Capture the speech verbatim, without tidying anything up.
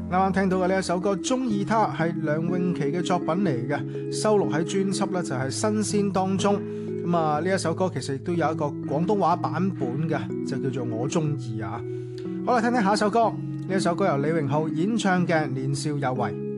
啱啱聽到嘅呢一首歌《中意他》係梁詠琪嘅作品嚟嘅，收錄喺專輯咧就係《新鮮》當中。咁啊呢一首歌其實亦都有一個廣東話版本嘅，就叫做我中意啊。好啦，聽聽下一首歌，呢一首歌由李榮浩演唱嘅《年少有為》。